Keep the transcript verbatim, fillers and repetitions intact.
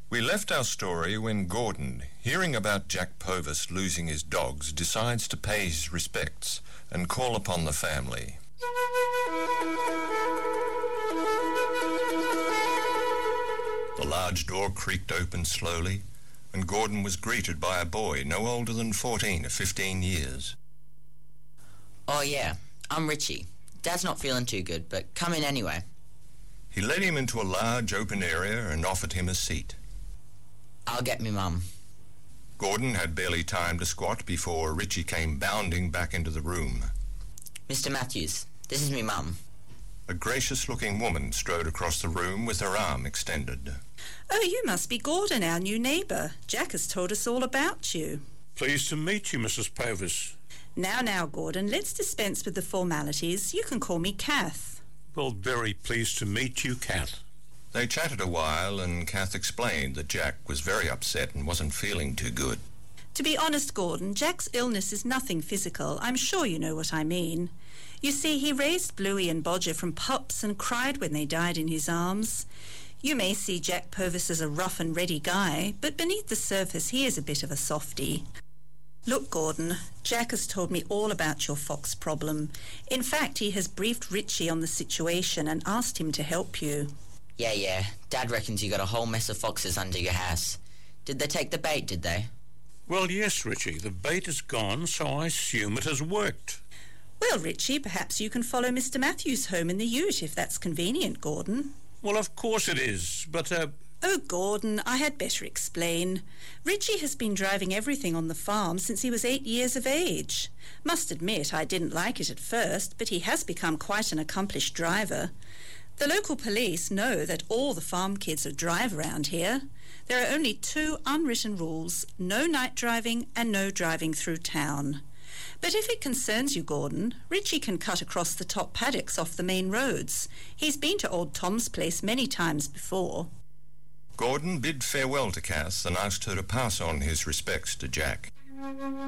We left our story when Gordon, hearing about Jack Purvis losing his dogs, decides to pay his respects and call upon the family. The large door creaked open slowly, and Gordon was greeted by a boy no older than fourteen or fifteen years. Oh yeah, I'm Richie. Dad's not feeling too good, but come in anyway. He led him into a large open area and offered him a seat. I'll get me mum. Gordon had barely time to squat before Richie came bounding back into the room. Mister Matthews, this is me mum. A gracious-looking woman strode across the room with her arm extended. Oh, you must be Gordon, our new neighbour. Jack has told us all about you. Pleased to meet you, Missus Purvis. Now, now, Gordon, let's dispense with the formalities. You can call me Kath. Well, very pleased to meet you, Kath. They chatted a while, and Kath explained that Jack was very upset and wasn't feeling too good. To be honest, Gordon, Jack's illness is nothing physical. I'm sure you know what I mean. You see, he raised Bluey and Bodger from pups and cried when they died in his arms. You may see Jack Purvis as a rough and ready guy, but beneath the surface he is a bit of a softy. Look, Gordon, Jack has told me all about your fox problem. In fact, he has briefed Richie on the situation and asked him to help you. Yeah, yeah. Dad reckons you got a whole mess of foxes under your house. Did they take the bait, did they? Well, yes, Richie. The bait is gone, so I assume it has worked. Well, Richie, perhaps you can follow Mister Matthews home in the ute, if that's convenient, Gordon. Well, of course it is, but, uh... Oh, Gordon, I had better explain. Richie has been driving everything on the farm since he was eight years of age. Must admit, I didn't like it at first, but he has become quite an accomplished driver. The local police know that all the farm kids are drive around here. There are only two unwritten rules, no night driving and no driving through town. But if it concerns you, Gordon, Richie can cut across the top paddocks off the main roads. He's been to old Tom's place many times before. Gordon bid farewell to Kath and asked her to pass on his respects to Jack.